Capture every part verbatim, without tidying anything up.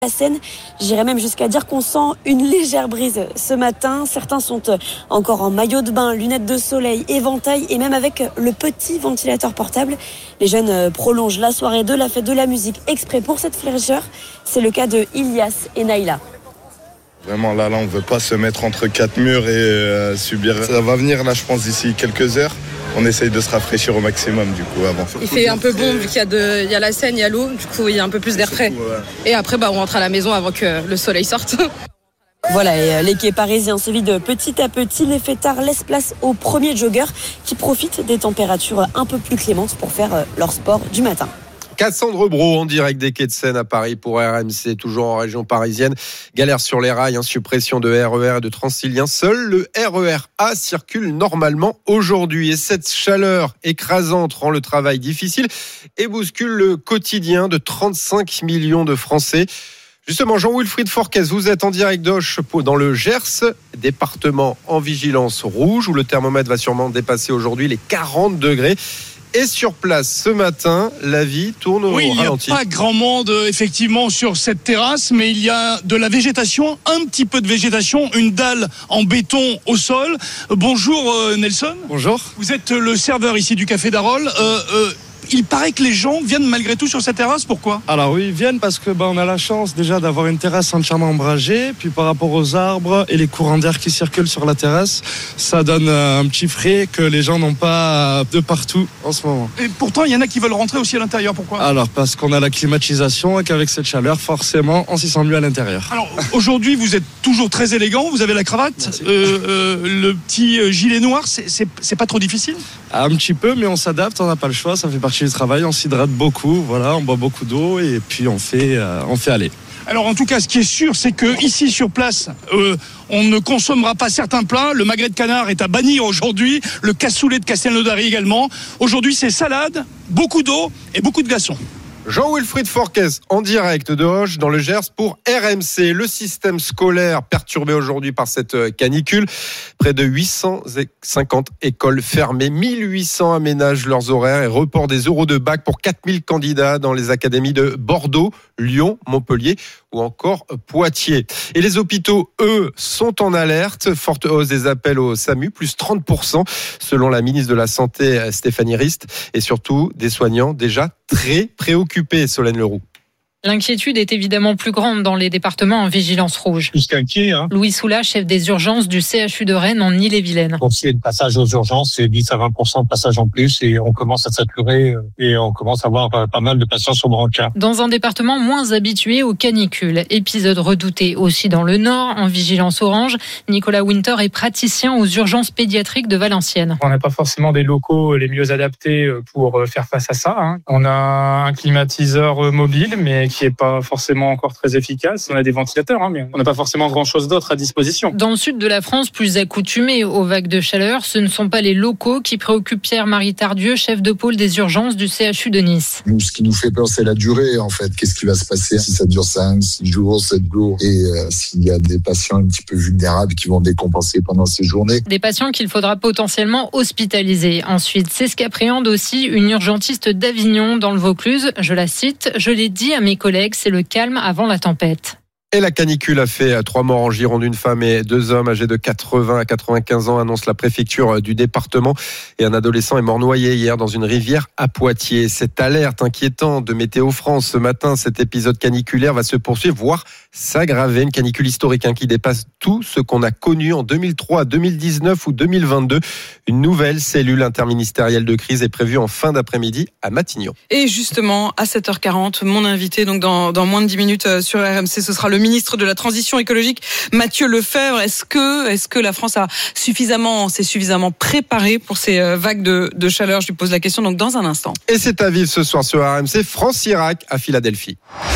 la Seine. J'irais même jusqu'à dire qu'on sent une légère brise ce matin. Certains sont encore en maillot de bain, lunettes de soleil, éventail et même avec le petit ventilateur portable. Les jeunes prolongent la soirée de la fête de la musique exprès pour cette fraîcheur. C'est le cas de Ilias et Naïla. Vraiment là, là on ne veut pas se mettre entre quatre murs et euh, subir. Ça va venir là je pense d'ici quelques heures. On essaye de se rafraîchir au maximum du coup avant. Il fait un peu bon vu qu'il y a, de, il y a la Seine, il y a l'eau, du coup il y a un peu plus d'air frais. Ouais. Et après bah, on rentre à la maison avant que le soleil sorte. Voilà, et les quais parisiens se vident petit à petit. Les fêtards laissent place aux premiers joggeurs qui profitent des températures un peu plus clémentes pour faire leur sport du matin. Cassandre Brault en direct des quais de Seine à Paris pour R M C, toujours en région parisienne. Galère sur les rails, hein, suppression de R E R et de Transilien. Seul le R E R A circule normalement aujourd'hui. Et cette chaleur écrasante rend le travail difficile et bouscule le quotidien de trente-cinq millions de Français. Justement, Jean-Wilfried Forquez, vous êtes en direct d'Auch dans le Gers, département en vigilance rouge où le thermomètre va sûrement dépasser aujourd'hui les quarante degrés. Et sur place, ce matin, la vie tourne au oui, ralenti. Il n'y a pas grand monde, effectivement, sur cette terrasse, mais il y a de la végétation, un petit peu de végétation, une dalle en béton au sol. Bonjour euh, Nelson. Bonjour. Vous êtes le serveur ici du Café d'Arol. Euh, euh, il paraît que les gens viennent malgré tout sur cette terrasse, pourquoi ? Alors oui, ils viennent parce que bah, on a la chance déjà d'avoir une terrasse entièrement ombragée, puis par rapport aux arbres et les courants d'air qui circulent sur la terrasse, ça donne un petit frais que les gens n'ont pas de partout en ce moment. Et pourtant, il y en a qui veulent rentrer aussi à l'intérieur, pourquoi ? Alors parce qu'on a la climatisation et qu'avec cette chaleur, forcément, on s'y sent mieux à l'intérieur. Alors aujourd'hui, vous êtes toujours très élégant, vous avez la cravate, euh, euh, le petit gilet noir, c'est, c'est, c'est pas trop difficile ? Un petit peu, mais on s'adapte, on n'a pas le choix, ça fait partie du travail, on s'hydrate beaucoup, voilà, on boit beaucoup d'eau et puis on fait, euh, on fait aller. Alors en tout cas, ce qui est sûr, c'est que ici sur place, euh, on ne consommera pas certains plats. Le magret de canard est à bannir aujourd'hui, le cassoulet de Castelnaudary également. Aujourd'hui, c'est salade, beaucoup d'eau et beaucoup de glaçons. Jean-Wilfried Forquez en direct de Auch dans le Gers pour R M C. Le système scolaire perturbé aujourd'hui par cette canicule. Près de huit cent cinquante écoles fermées, mille huit cents aménagent leurs horaires et report des euros de bac pour quatre mille candidats dans les académies de Bordeaux, Lyon, Montpellier ou encore Poitiers. Et les hôpitaux, eux, sont en alerte. Forte hausse des appels au SAMU, plus trente pour cent selon la ministre de la Santé Stéphanie Rist. Et surtout, des soignants déjà très préoccupés, Solène Leroux. L'inquiétude est évidemment plus grande dans les départements en vigilance rouge. Plus qu'inquiet. Hein. Louis Soula, chef des urgences du C H U de Rennes en Ille-et-Vilaine. Pour ce qui est de passage aux urgences, c'est dix à vingt pour cent de passage en plus et on commence à saturer et on commence à avoir pas mal de patients sur brancard. Dans un département moins habitué aux canicules. Épisode redouté aussi dans le Nord, en vigilance orange. Nicolas Winter est praticien aux urgences pédiatriques de Valenciennes. On n'a pas forcément des locaux les mieux adaptés pour faire face à ça. Hein. On a un climatiseur mobile, mais qui est pas forcément encore très efficace. On a des ventilateurs, hein, mais on n'a pas forcément grand-chose d'autre à disposition. Dans le sud de la France, plus accoutumé aux vagues de chaleur, ce ne sont pas les locaux qui préoccupent Pierre-Marie Tardieu, chef de pôle des urgences du C H U de Nice. Nous, ce qui nous fait peur, c'est la durée, en fait. Qu'est-ce qui va se passer si ça dure cinq, six jours, sept jours et euh, s'il y a des patients un petit peu vulnérables qui vont décompenser pendant ces journées. Des patients qu'il faudra potentiellement hospitaliser. Ensuite, c'est ce qu'appréhende aussi une urgentiste d'Avignon dans le Vaucluse. Je la cite, « Je l'ai dit à mes collègues, c'est le calme avant la tempête ». Et la canicule a fait trois morts en Gironde, une femme et deux hommes âgés de quatre-vingts à quatre-vingt-quinze ans, annonce la préfecture du département. Et un adolescent est mort noyé hier dans une rivière à Poitiers. Cette alerte inquiétante de Météo France ce matin, cet épisode caniculaire va se poursuivre, voire s'aggraver. Une canicule historique hein, qui dépasse tout ce qu'on a connu en deux mille trois, deux mille dix-neuf ou deux mille vingt-deux. Une nouvelle cellule interministérielle de crise est prévue en fin d'après-midi à Matignon. Et justement, à sept heures quarante, mon invité, donc dans, dans moins de dix minutes sur R M C, ce sera le ministre de la Transition écologique, Matthieu Lefèvre. Est-ce que, est-ce que la France a suffisamment, s'est suffisamment préparée pour ces vagues de, de chaleur ? Je lui pose la question donc dans un instant. Et c'est à vivre ce soir sur R M C, France-Irak à Philadelphie.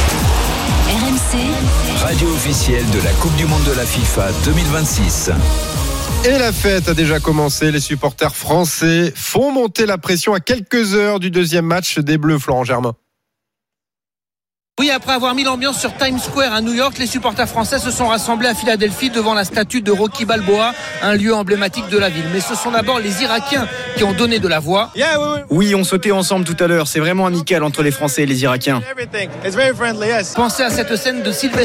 R M C, radio officielle de la Coupe du Monde de la FIFA deux mille vingt-six. Et la fête a déjà commencé. Les supporters français font monter la pression à quelques heures du deuxième match des Bleus, Florent Germain. Oui, après avoir mis l'ambiance sur Times Square à New York, les supporters français se sont rassemblés à Philadelphie devant la statue de Rocky Balboa, un lieu emblématique de la ville. Mais ce sont d'abord les Irakiens qui ont donné de la voix. Oui, on sautait ensemble tout à l'heure. C'est vraiment amical entre les Français et les Irakiens. Pensez à cette scène de Sylvester